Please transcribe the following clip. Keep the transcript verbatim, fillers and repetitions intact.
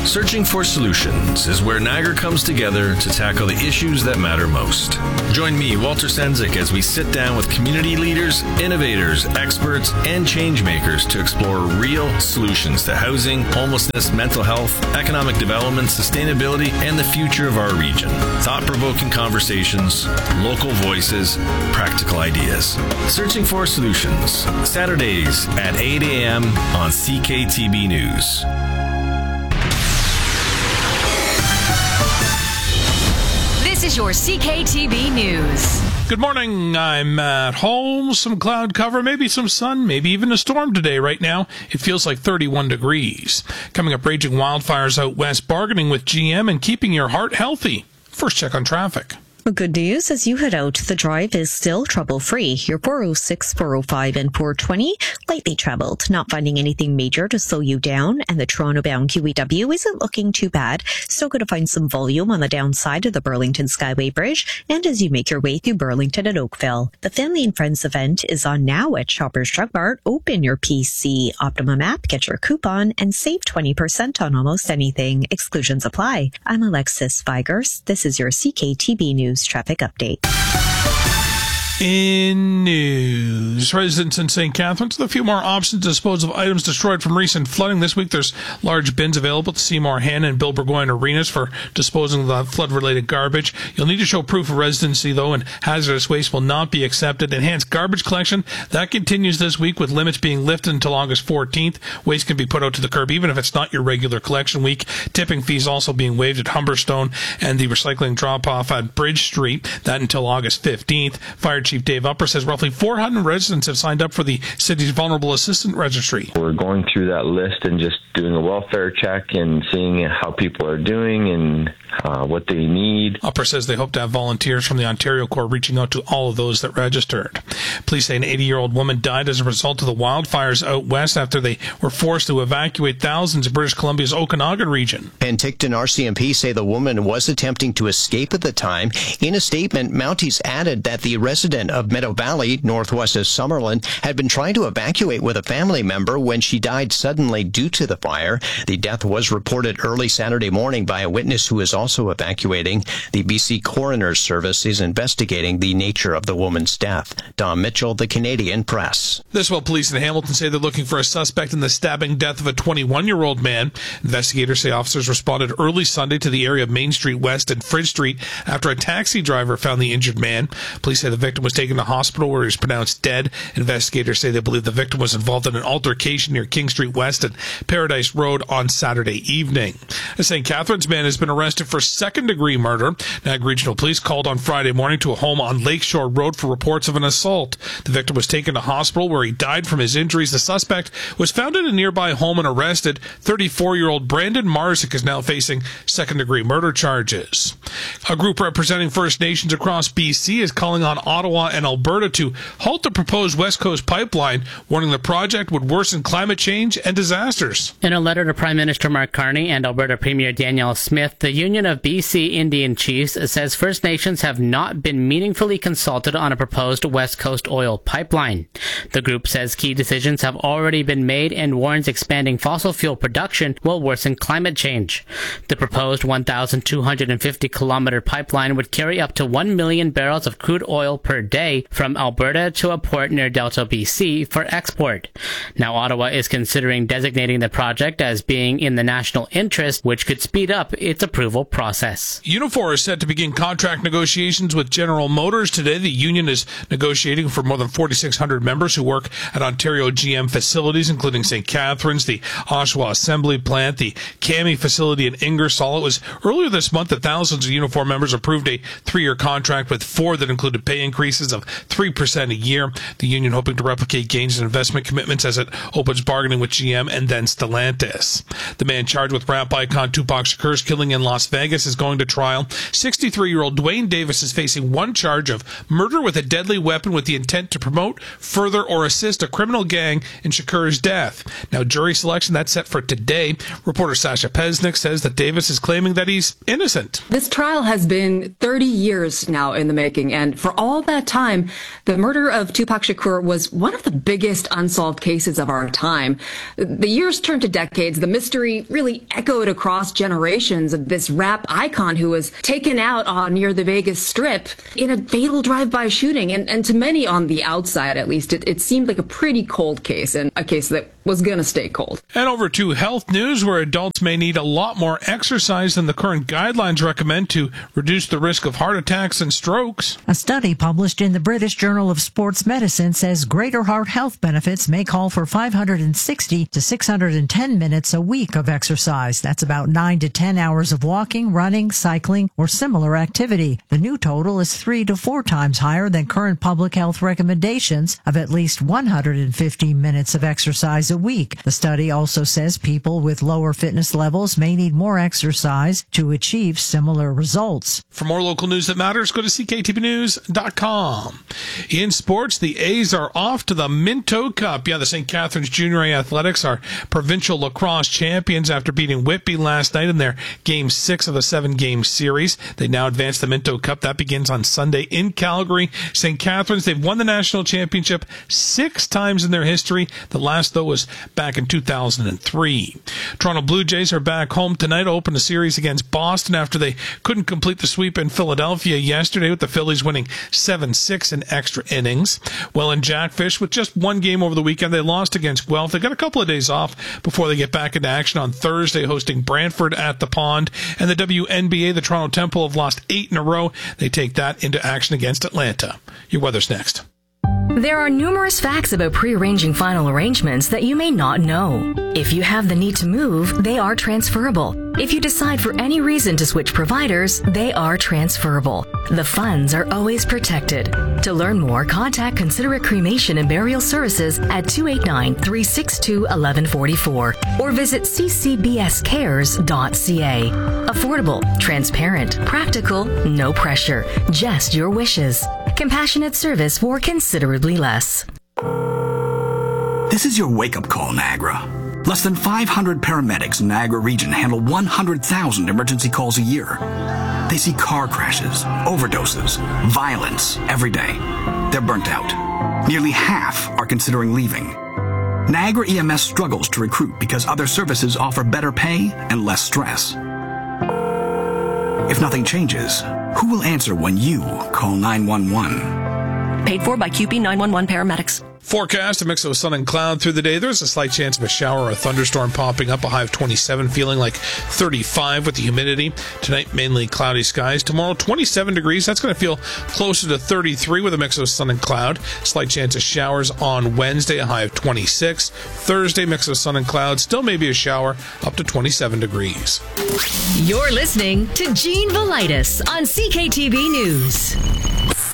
Searching for Solutions is where Niagara comes together to tackle the issues that matter most. Join me, Walter Sendzik, as we sit down with community leaders, innovators, experts, and change makers to explore real solutions to housing, homelessness, mental health, economic development, sustainability, and the future of our region. Thought-provoking conversations, local voices, practical ideas. Searching for Solutions, Saturdays at eight a.m. on C K T B News. This is your C K T B News. Good morning. I'm at home. Some cloud cover, maybe some sun, maybe even a storm today. Right now, it feels like thirty-one degrees. Coming up, raging wildfires out west, bargaining with G M and keeping your heart healthy. First check on traffic. Well, good news, as you head out, the drive is still trouble-free. Your four oh six, four oh five, and four twenty, lightly traveled, not finding anything major to slow you down, and the Toronto-bound Q E W isn't looking too bad. Still going to find some volume on the downside of the Burlington Skyway Bridge, and as you make your way through Burlington and Oakville. The Family and Friends event is on now at Shoppers Drug Mart. Open your P C Optimum app, get your coupon, and save twenty percent on almost anything. Exclusions apply. I'm Alexis Vigers. This is your C K T B News traffic update. In news, residents in Saint Catharines with a few more options to dispose of items destroyed from recent flooding. This week, there's large bins available at the Seymour Hanna and Bill Burgoyne arenas for disposing of the flood-related garbage. You'll need to show proof of residency, though, and hazardous waste will not be accepted. Enhanced garbage collection, that continues this week with limits being lifted until August fourteenth. Waste can be put out to the curb even if it's not your regular collection week. Tipping fees also being waived at Humberstone and the recycling drop-off at Bridge Street. That until August fifteenth. Fire Chief Dave Upper says roughly four hundred residents have signed up for the city's Vulnerable Assistant Registry. We're going through that list and just doing a welfare check and seeing how people are doing and uh, what they need. Upper says they hope to have volunteers from the Ontario Corps reaching out to all of those that registered. Police say an eighty-year-old woman died as a result of the wildfires out west after they were forced to evacuate thousands in British Columbia's Okanagan region. Penticton R C M P say the woman was attempting to escape at the time. In a statement, Mounties added that the resident of Meadow Valley, northwest of Summerlin, had been trying to evacuate with a family member when she died suddenly due to the fire. The death was reported early Saturday morning by a witness who is also evacuating. The B C Coroner's Service is investigating the nature of the woman's death. Don Mitchell, The Canadian Press. This while police in Hamilton say they're looking for a suspect in the stabbing death of a twenty-one-year-old man. Investigators say officers responded early Sunday to the area of Main Street West and Fridge Street after a taxi driver found the injured man. Police say the victim was taken to hospital where he was pronounced dead. Investigators say they believe the victim was involved in an altercation near King Street West and Paradise Road on Saturday evening. A Saint Catharines man has been arrested for second-degree murder. Niagara Regional Police called on Friday morning to a home on Lakeshore Road for reports of an assault. The victim was taken to hospital where he died from his injuries. The suspect was found in a nearby home and arrested. thirty-four-year-old Brandon Marzik is now facing second-degree murder charges. A group representing First Nations across B C is calling on Ottawa and Alberta to halt the proposed West Coast pipeline, warning the project would worsen climate change and disasters. In a letter to Prime Minister Mark Carney and Alberta Premier Danielle Smith, the Union of B C Indian Chiefs says First Nations have not been meaningfully consulted on a proposed West Coast oil pipeline. The group says key decisions have already been made and warns expanding fossil fuel production will worsen climate change. The proposed one thousand two hundred fifty kilometer pipeline would carry up to one million barrels of crude oil per day from Alberta to a port near Delta, B C for export. Now, Ottawa is considering designating the project as being in the national interest, which could speed up its approval process. Unifor is set to begin contract negotiations with General Motors today. The union is negotiating for more than forty-six hundred members who work at Ontario G M facilities, including Saint Catharines, the Oshawa Assembly Plant, the Cami facility in Ingersoll. It was earlier this month that thousands of Unifor members approved a three-year contract with Ford that included pay increases of three percent a year. The union hoping to replicate gains in investment commitments as it opens bargaining with G M and then Stellantis. The man charged with rap icon Tupac Shakur's killing in Las Vegas is going to trial. sixty-three-year-old Dwayne Davis is facing one charge of murder with a deadly weapon with the intent to promote, further, or assist a criminal gang in Shakur's death. Now, jury selection, that's set for today. Reporter Sasha Pesnick says that Davis is claiming that he's innocent. This trial has been thirty years now in the making, and for all that that time, the murder of Tupac Shakur was one of the biggest unsolved cases of our time. The years turned to decades. The mystery really echoed across generations of this rap icon who was taken out on near the Vegas Strip in a fatal drive-by shooting. And, and to many on the outside, at least, it, it seemed like a pretty cold case, and a case that was going to stay cold. And over to health news, where adults may need a lot more exercise than the current guidelines recommend to reduce the risk of heart attacks and strokes. A study published in the British Journal of Sports Medicine says greater heart health benefits may call for five hundred sixty to six hundred ten minutes a week of exercise. That's about nine to ten hours of walking, running, cycling, or similar activity. The new total is three to four times higher than current public health recommendations of at least one hundred fifty minutes of exercise a week. The study also says people with lower fitness levels may need more exercise to achieve similar results. For more local news that matters, go to C K T V news dot com. In sports, the A's are off to the Minto Cup. Yeah, the Saint Catharines Junior A Athletics are provincial lacrosse champions after beating Whitby last night in their game six of the seven-game series. They now advance the Minto Cup. That begins on Sunday in Calgary. Saint Catharines, they've won the national championship six times in their history. The last, though, was back in two thousand three. Toronto Blue Jays are back home tonight to open a series against Boston after they couldn't complete the sweep in Philadelphia yesterday, with the Phillies winning seven six in extra innings. Well, in Jackfish, with just one game over the weekend, they lost against Guelph. They got a couple of days off before they get back into action on Thursday, hosting Brantford at the Pond. And the W N B A, the Toronto Temple, have lost eight in a row. They take that into action against Atlanta. Your weather's next. There are numerous facts about pre-arranging final arrangements that you may not know. If you have the need to move, they are transferable. If you decide for any reason to switch providers, they are transferable. The funds are always protected. To learn more, contact Considerate Cremation and Burial Services at two eight nine, three six two, one one four four or visit c c b s cares dot c a. Affordable, transparent, practical, no pressure, just your wishes. Compassionate service for considerably less. This is your wake-up call, Niagara. Less than five hundred paramedics in Niagara region handle one hundred thousand emergency calls a year. They see car crashes, overdoses, violence every day. They're burnt out. Nearly half are considering leaving. Niagara E M S struggles to recruit because other services offer better pay and less stress. If nothing changes, who will answer when you call nine one one? Paid for by Q P nine one one paramedics. Forecast, a mix of sun and cloud through the day. There's a slight chance of a shower or a thunderstorm popping up, a high of twenty-seven, feeling like thirty-five with the humidity. Tonight, mainly cloudy skies. Tomorrow, twenty-seven degrees. That's going to feel closer to thirty-three with a mix of sun and cloud. Slight chance of showers on Wednesday, a high of twenty-six. Thursday, mix of sun and cloud. Still maybe a shower, up to twenty-seven degrees. You're listening to Gene Velitis on C K T V News.